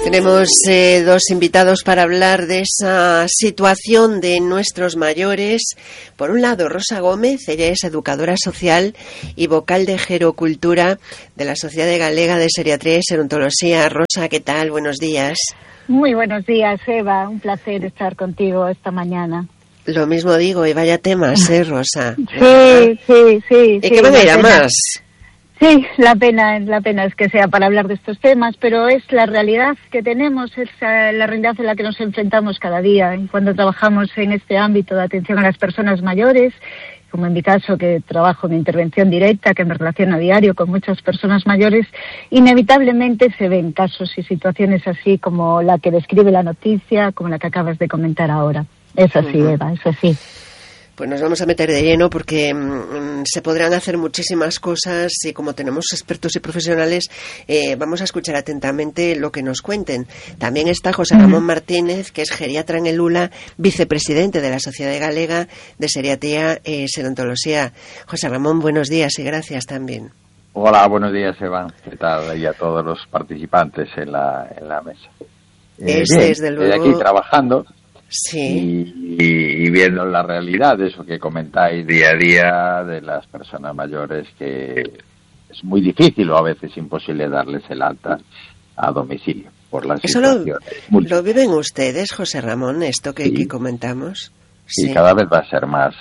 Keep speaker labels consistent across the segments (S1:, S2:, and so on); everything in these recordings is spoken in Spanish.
S1: Tenemos dos invitados para hablar de esa situación de nuestros mayores. Por un lado, Rosa Gómez, ella es educadora social y vocal de Gerocultura de la Sociedad Galega de Xeriatría y Xerontoloxía. Rosa, ¿qué tal? Buenos días.
S2: Muy buenos días, Eva. Un placer estar contigo esta mañana.
S1: Lo mismo digo, y vaya temas, Rosa.
S2: Sí. ¿Y
S1: qué manera más?
S2: Sí, la pena es que sea para hablar de estos temas, pero es la realidad que tenemos, es la realidad en la que nos enfrentamos cada día. Y cuando trabajamos en este ámbito de atención a las personas mayores, como en mi caso, que trabajo en intervención directa, que me relaciono a diario con muchas personas mayores, inevitablemente se ven casos y situaciones así como la que describe la noticia, como la que acabas de comentar ahora. Es así, Eva, es así.
S1: Pues nos vamos a meter de lleno porque se podrán hacer muchísimas cosas y como tenemos expertos y profesionales vamos a escuchar atentamente lo que nos cuenten. También está José Ramón Martínez, que es geriatra en el ULA, vicepresidente de la Sociedad Galega de Xeriatría y Xerontoloxía. José Ramón, buenos días y gracias también.
S3: Hola, buenos días, Eva. ¿Qué tal? Y a todos los participantes en la mesa.
S1: Bien, desde luego.
S3: Estoy aquí trabajando.
S1: Sí.
S3: Y viendo la realidad de eso que comentáis día a día de las personas mayores, que es muy difícil o a veces imposible darles el alta a domicilio por las situaciones.
S1: ¿Lo viven ustedes, José Ramón, esto que comentamos?
S3: Sí, cada vez va a ser más,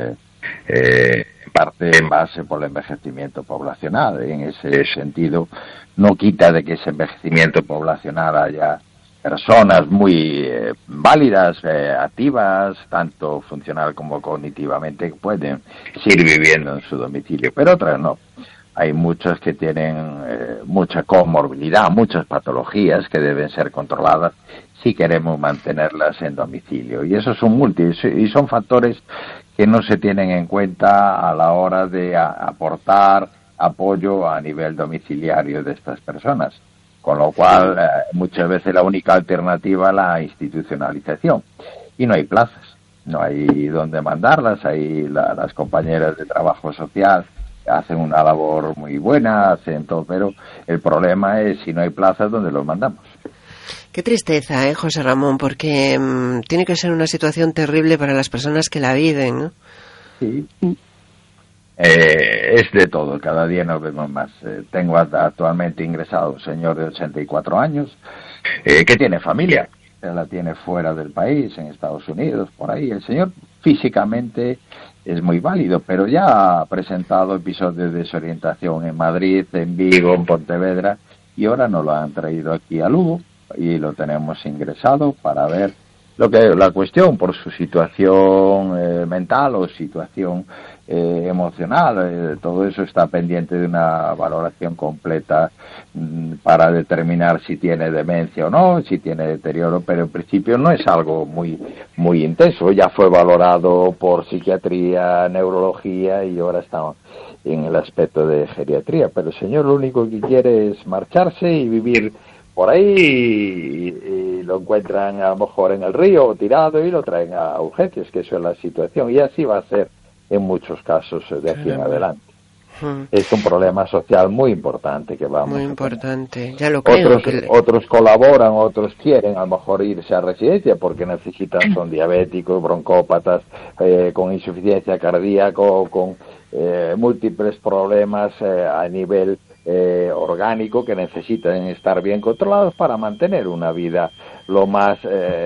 S3: en parte en base por el envejecimiento poblacional. En ese sentido, no quita de que ese envejecimiento poblacional haya personas muy válidas, activas, tanto funcional como cognitivamente, que pueden seguir viviendo en su domicilio, pero otras no. Hay muchas que tienen mucha comorbilidad, muchas patologías que deben ser controladas si queremos mantenerlas en domicilio. Y esos son múltiples y son factores que no se tienen en cuenta a la hora de aportar apoyo a nivel domiciliario de estas personas. Con lo cual, muchas veces la única alternativa es la institucionalización. Y no hay plazas, no hay dónde mandarlas. Ahí las compañeras de trabajo social hacen una labor muy buena, hacen todo, pero el problema es si no hay plazas, ¿dónde los mandamos?
S1: Qué tristeza, José Ramón, porque tiene que ser una situación terrible para las personas que la viven, ¿no?
S3: Sí. Es de todo, cada día nos vemos más. Tengo actualmente ingresado un señor de 84 años que tiene familia, la tiene fuera del país, en Estados Unidos, por ahí. El señor físicamente es muy válido, pero ya ha presentado episodios de desorientación en Madrid, en Vigo, en Pontevedra, y ahora nos lo han traído aquí a Lugo y lo tenemos ingresado para ver la cuestión por su situación mental o situación emocional. Todo eso está pendiente de una valoración completa para determinar si tiene demencia o no, si tiene deterioro, pero en principio no es algo muy intenso. Ya fue valorado por psiquiatría, neurología y ahora está en el aspecto de geriatría, pero el señor lo único que quiere es marcharse y vivir por ahí y lo encuentran a lo mejor en el río o tirado y lo traen a urgencias, que eso es la situación, y así va a ser en muchos casos de aquí en adelante. Es un problema social muy importante que vamos
S1: muy
S3: a
S1: importante, ya lo creo.
S3: Otros colaboran, otros quieren a lo mejor irse a residencia porque necesitan, son diabéticos, broncópatas, con insuficiencia cardíaca, con múltiples problemas a nivel orgánico que necesitan estar bien controlados para mantener una vida lo más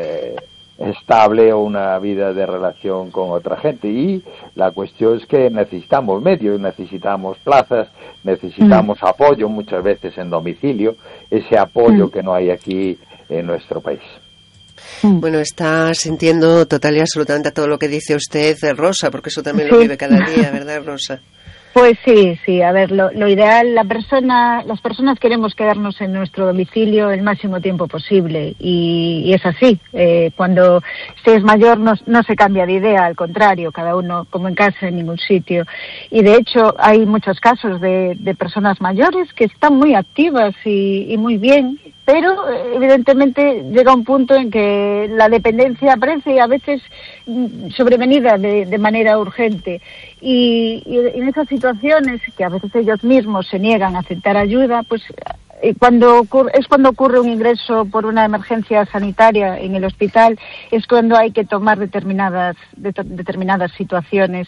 S3: estable o una vida de relación con otra gente. Y la cuestión es que necesitamos medios, necesitamos plazas, necesitamos apoyo muchas veces en domicilio, ese apoyo que no hay aquí en nuestro país.
S1: Bueno, está sintiendo total y absolutamente todo lo que dice usted, Rosa, porque eso también lo vive cada día, ¿verdad, Rosa?
S2: Pues sí, a ver, lo ideal, las personas queremos quedarnos en nuestro domicilio el máximo tiempo posible y es así. Cuando se es mayor no se cambia de idea, al contrario, cada uno como en casa en ningún sitio. Y de hecho hay muchos casos de personas mayores que están muy activas y muy bien, pero evidentemente llega un punto en que la dependencia aparece a veces sobrevenida de manera urgente. Y en esas situaciones que a veces ellos mismos se niegan a aceptar ayuda, pues cuando ocurre un ingreso por una emergencia sanitaria en el hospital, es cuando hay que tomar determinadas situaciones.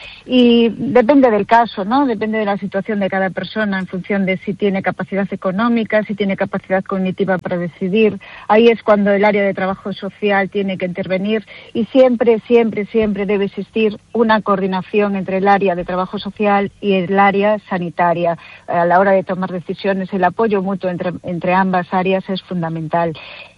S2: Y depende del caso, ¿no? Depende de la situación de cada persona en función de si tiene capacidad económica, si tiene capacidad cognitiva para decidir. Ahí es cuando el área de trabajo social tiene que intervenir y siempre debe existir una coordinación entre el área de trabajo social y el área sanitaria. A la hora de tomar decisiones, el apoyo mutuo entre ambas áreas es fundamental.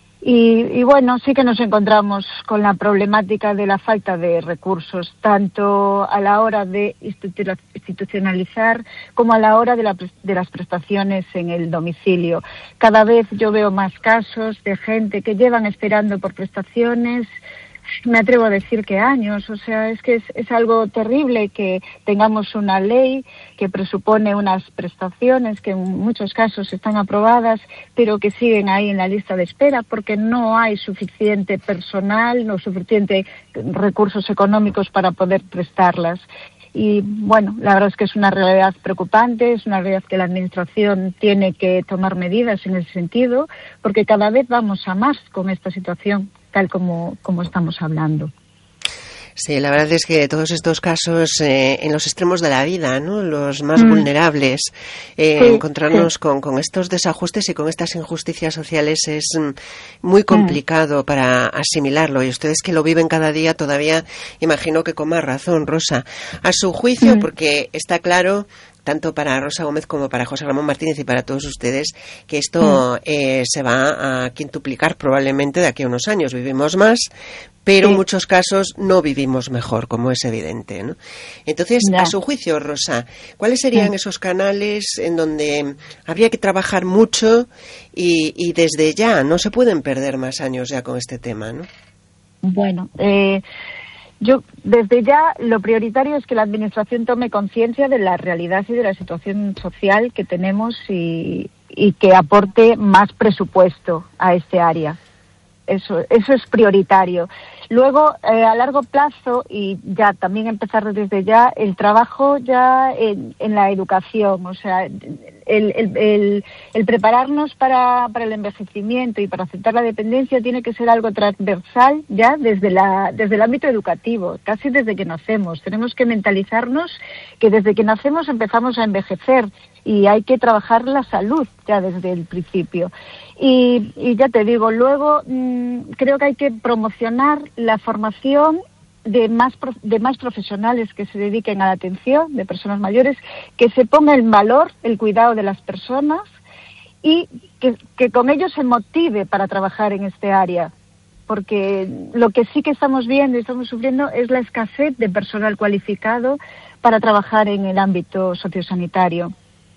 S2: Y bueno, sí que nos encontramos con la problemática de la falta de recursos, tanto a la hora de institucionalizar como a la hora de las prestaciones en el domicilio. Cada vez yo veo más casos de gente que llevan esperando por prestaciones, me atrevo a decir que años. O sea, es que es algo terrible que tengamos una ley que presupone unas prestaciones que en muchos casos están aprobadas, pero que siguen ahí en la lista de espera porque no hay suficiente personal, no suficiente recursos económicos para poder prestarlas. Y bueno, la verdad es que es una realidad preocupante, es una realidad que la Administración tiene que tomar medidas en ese sentido, porque cada vez vamos a más con esta situación, tal como estamos hablando.
S1: Sí, la verdad es que todos estos casos en los extremos de la vida, ¿no? Los más vulnerables, encontrarnos con estos desajustes y con estas injusticias sociales es muy complicado para asimilarlo. Y ustedes que lo viven cada día todavía, imagino que con más razón, Rosa. A su juicio, porque está claro, tanto para Rosa Gómez como para José Ramón Martínez y para todos ustedes, que esto se va a quintuplicar probablemente de aquí a unos años. Vivimos más, pero en muchos casos no vivimos mejor, como es evidente, ¿no? Entonces, a su juicio, Rosa, ¿cuáles serían esos canales en donde habría que trabajar mucho y desde ya no se pueden perder más años ya con este tema, ¿no?
S2: Bueno, yo, desde ya, lo prioritario es que la Administración tome conciencia de la realidad y de la situación social que tenemos y que aporte más presupuesto a este área. Eso es prioritario. Luego, a largo plazo, y ya también empezar desde ya, el trabajo ya en la educación, o sea, el prepararnos para el envejecimiento y para aceptar la dependencia tiene que ser algo transversal ya desde el ámbito educativo, casi desde que nacemos. Tenemos que mentalizarnos que desde que nacemos empezamos a envejecer y hay que trabajar la salud ya desde el principio. Y ya te digo, luego creo que hay que promocionar la formación de más profesionales que se dediquen a la atención de personas mayores, que se ponga en valor el cuidado de las personas y que con ello se motive para trabajar en este área. Porque lo que sí que estamos viendo y estamos sufriendo es la escasez de personal cualificado para trabajar en el ámbito sociosanitario.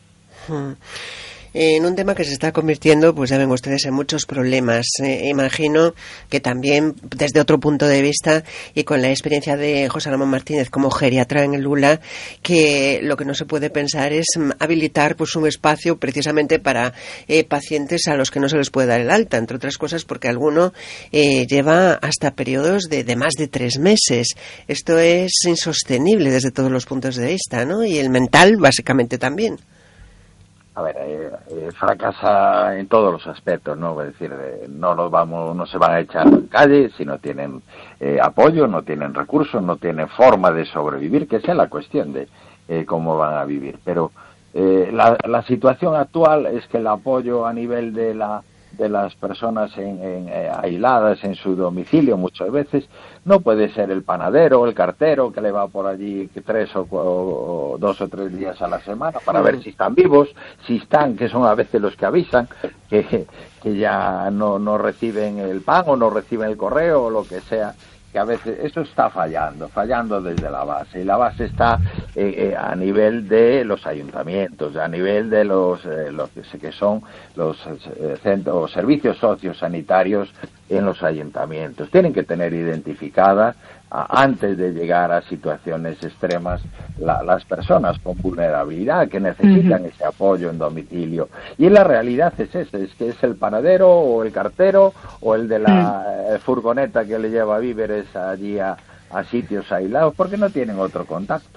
S1: En un tema que se está convirtiendo, pues ya ven ustedes, en muchos problemas. Imagino que también desde otro punto de vista y con la experiencia de José Ramón Martínez como geriatra en el Lula, que lo que no se puede pensar es habilitar pues un espacio precisamente para pacientes a los que no se les puede dar el alta, entre otras cosas porque alguno lleva hasta periodos de más de 3 meses. Esto es insostenible desde todos los puntos de vista, ¿no? Y el mental básicamente también.
S3: A ver, fracasa en todos los aspectos, ¿no? Es decir, no se van a echar a la calle si no tienen apoyo, no tienen recursos, no tienen forma de sobrevivir, que esa es la cuestión de cómo van a vivir. Pero la situación actual es que el apoyo a nivel de las personas aisladas en su domicilio muchas veces no puede ser el panadero o el cartero que le va por allí 3 o 2 o 3 días a la semana para ver si están vivos, si están, que son a veces los que avisan que ya no reciben el pan o no reciben el correo o lo que sea, que a veces eso está fallando desde la base, y la base está a nivel de los ayuntamientos, a nivel de los que son los centros, servicios sociosanitarios en los ayuntamientos. Tienen que tener identificadas antes de llegar a situaciones extremas las personas con vulnerabilidad que necesitan ese apoyo en domicilio. Y la realidad es esa, es que es el panadero o el cartero o el de la furgoneta que le lleva víveres allí a sitios aislados porque no tienen otro contacto.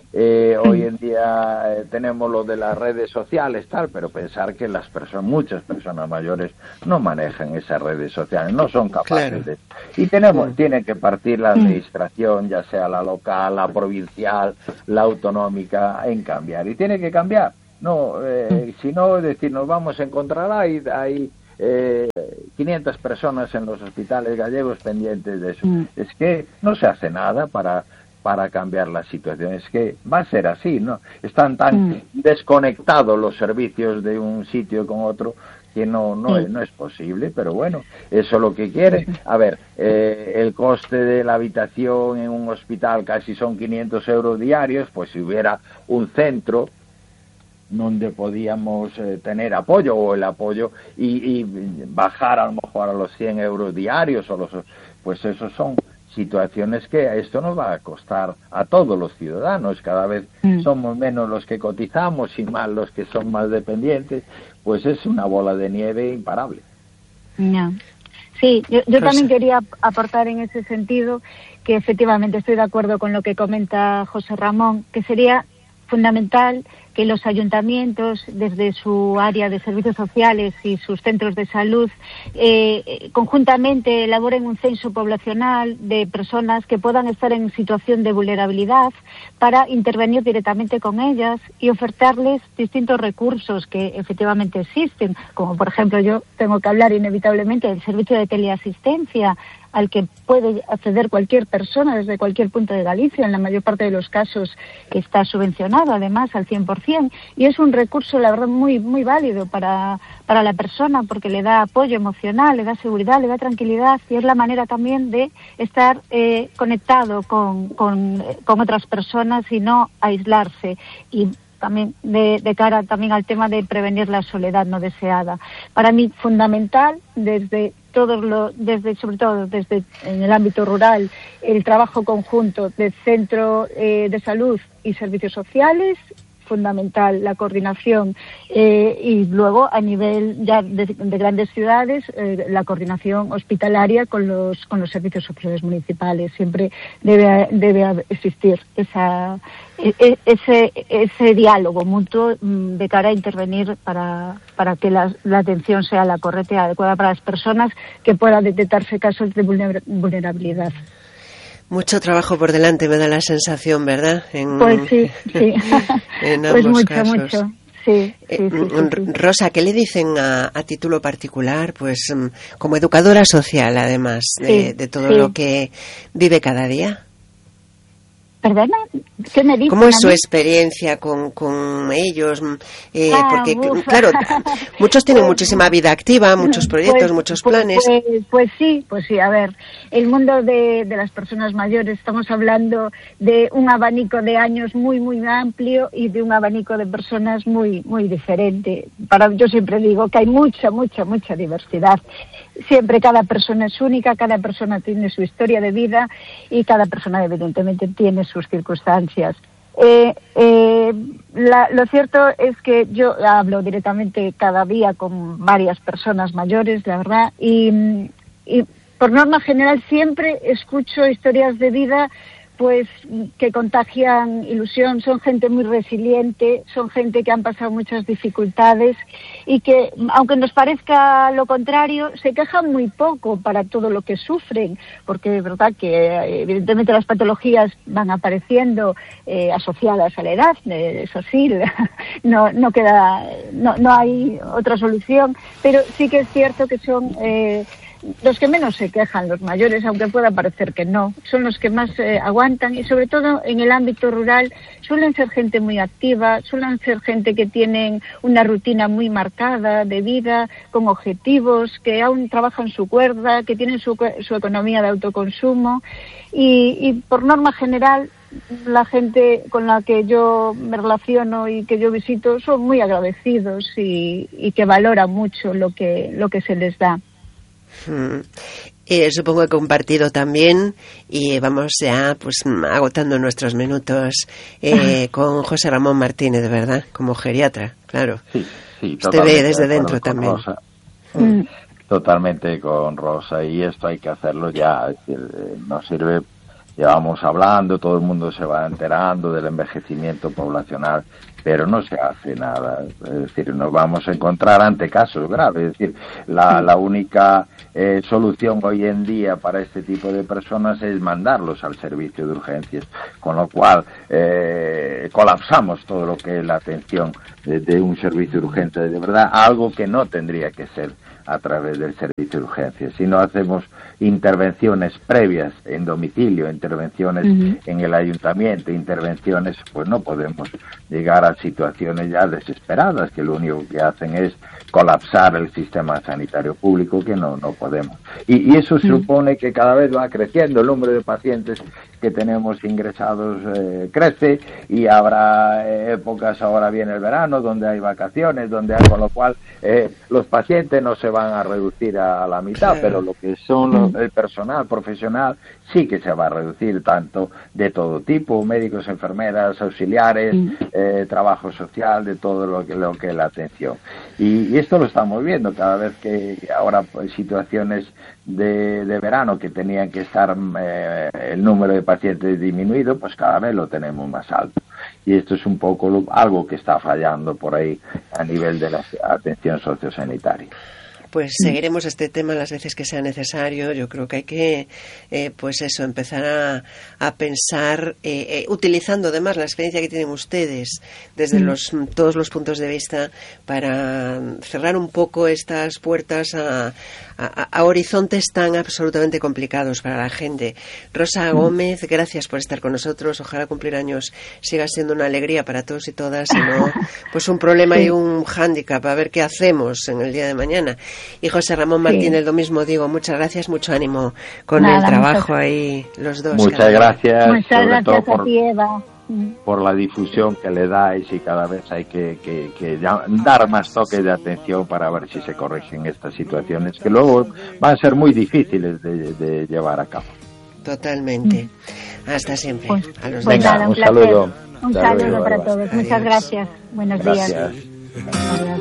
S3: Hoy en día tenemos lo de las redes sociales, tal, pero pensar que muchas personas mayores no manejan esas redes sociales, no son capaces de... Y tiene que partir la administración, ya sea la local, la provincial, la autonómica, en cambiar. Y tiene que cambiar. No, si no, es decir, nos vamos a encontrar hay 500 personas en los hospitales gallegos pendientes de eso. Es que no se hace nada para cambiar la situación. Es que va a ser así, ¿no? Están tan desconectados los servicios de un sitio con otro que no es posible, pero bueno, eso es lo que quiere. A ver, el coste de la habitación en un hospital casi son 500 euros diarios, pues si hubiera un centro donde podíamos tener apoyo o el apoyo y bajar a lo mejor a los 100 euros diarios pues esos son situaciones que a esto nos va a costar a todos los ciudadanos. Cada vez somos menos los que cotizamos y más los que son más dependientes, pues es una bola de nieve imparable.
S2: No. Sí, yo también quería aportar en ese sentido que efectivamente estoy de acuerdo con lo que comenta José Ramón, que sería fundamental que los ayuntamientos, desde su área de servicios sociales y sus centros de salud, conjuntamente elaboren un censo poblacional de personas que puedan estar en situación de vulnerabilidad para intervenir directamente con ellas y ofertarles distintos recursos que efectivamente existen, como por ejemplo yo tengo que hablar inevitablemente del servicio de teleasistencia, al que puede acceder cualquier persona desde cualquier punto de Galicia, en la mayor parte de los casos está subvencionado además al 100%, y es un recurso la verdad muy muy válido para la persona porque le da apoyo emocional, le da seguridad, le da tranquilidad y es la manera también de estar conectado con otras personas y no aislarse, y también de cara también al tema de prevenir la soledad no deseada. Para mí fundamental sobre todo desde en el ámbito rural, el trabajo conjunto de centro de salud y servicios sociales, fundamental la coordinación, y luego a nivel ya de grandes ciudades la coordinación hospitalaria con los servicios sociales municipales. Siempre debe existir ese diálogo mutuo de cara a intervenir para que la atención sea la correcta y adecuada para las personas, que puedan detectarse casos de vulnerabilidad.
S1: Mucho trabajo por delante, me da la sensación, ¿verdad?
S2: Pues sí.
S1: En
S2: pues
S1: ambos
S2: mucho,
S1: casos.
S2: Mucho. Sí.
S1: Rosa, ¿qué le dicen a título particular? Pues como educadora social, además, de todo lo que vive cada día.
S2: ¿Perdona? ¿Qué me dices?
S1: ¿Cómo es su experiencia con ellos? Porque, claro, muchos tienen muchísima vida activa, muchos proyectos, muchos planes.
S2: Pues sí. A ver, el mundo de las personas mayores, estamos hablando de un abanico de años muy, muy amplio y de un abanico de personas muy, muy diferente. Yo siempre digo que hay mucha diversidad. Siempre cada persona es única, cada persona tiene su historia de vida y cada persona evidentemente tiene sus circunstancias. Lo cierto es que yo hablo directamente cada día con varias personas mayores, la verdad, y por norma general siempre escucho historias de vida pues que contagian ilusión. Son gente muy resiliente, son gente que han pasado muchas dificultades y que, aunque nos parezca lo contrario, se quejan muy poco para todo lo que sufren, porque es verdad que evidentemente las patologías van apareciendo asociadas a la edad, eso sí, no hay otra solución, pero sí que es cierto que son los que menos se quejan, los mayores, aunque pueda parecer que no, son los que más aguantan, y sobre todo en el ámbito rural suelen ser gente muy activa, suelen ser gente que tienen una rutina muy marcada de vida, con objetivos, que aún trabajan su cuerda, que tienen su economía de autoconsumo, y por norma general la gente con la que yo me relaciono y que yo visito son muy agradecidos y que valoran mucho lo que se les da.
S1: Supongo que compartido también, y vamos ya pues agotando nuestros minutos con José Ramón Martínez, ¿verdad? Como geriatra, claro.
S3: Sí,
S1: usted ve desde dentro también.
S3: Rosa. Totalmente con Rosa, y esto hay que hacerlo ya. Es decir, no sirve llevamos hablando, todo el mundo se va enterando del envejecimiento poblacional, pero no se hace nada. Es decir, nos vamos a encontrar ante casos graves. Es decir, la única solución hoy en día para este tipo de personas es mandarlos al servicio de urgencias, con lo cual colapsamos todo lo que es la atención de un servicio de urgencias. De verdad, algo que no tendría que ser a través del servicio de urgencias. Si no hacemos intervenciones previas en domicilio, intervenciones en el ayuntamiento, intervenciones, pues no podemos llegar a situaciones ya desesperadas, que lo único que hacen es colapsar el sistema sanitario público, que no podemos. Y eso supone que cada vez va creciendo el número de pacientes que tenemos ingresados, crece, y habrá épocas, ahora viene el verano, donde hay vacaciones, con lo cual los pacientes no se van a reducir a la mitad, pero lo que son el personal profesional sí que se va a reducir, tanto de todo tipo, médicos, enfermeras, auxiliares, trabajo social, de todo lo que es la atención. Y esto lo estamos viendo cada vez que ahora, pues, situaciones de verano que tenían que estar el número de pacientes disminuido, pues cada vez lo tenemos más alto. Y esto es un poco algo que está fallando por ahí a nivel de la atención sociosanitaria.
S1: Pues seguiremos este tema las veces que sea necesario. Yo creo que hay que, pues eso, empezar a pensar, utilizando además la experiencia que tienen ustedes desde todos los puntos de vista, para cerrar un poco estas puertas a horizontes tan absolutamente complicados para la gente. Rosa Gómez, gracias por estar con nosotros. Ojalá cumplir años siga siendo una alegría para todos y todas, y no pues un problema y un hándicap, a ver qué hacemos en el día de mañana. Y José Ramón Martínez, lo mismo digo, muchas gracias, mucho ánimo con el trabajo ahí, los dos.
S3: Muchas gracias, sobre todo
S2: a ti, Eva,
S3: por la difusión que le dais, y cada vez hay que dar más toques de atención para ver si se corrigen estas situaciones, que luego van a ser muy difíciles de llevar a cabo.
S1: Totalmente. Hasta siempre. A los
S2: pues nada,
S3: un saludo.
S2: Un saludo para todos. Muchas gracias. Buenos días.
S3: Adiós.